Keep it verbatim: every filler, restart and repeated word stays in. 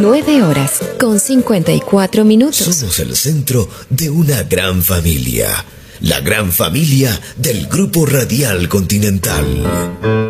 nueve horas con cincuenta y cuatro minutos. Somos el centro de una gran familia. La gran familia del Grupo Radial Continental.